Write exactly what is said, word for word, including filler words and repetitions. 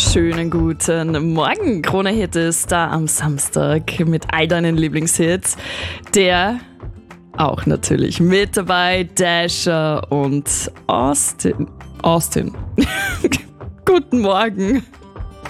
Schönen guten Morgen. Krone-Hit ist da am Samstag mit all deinen Lieblingshits. Der auch natürlich mit dabei, Dasher und Austin. Austin. Guten Morgen.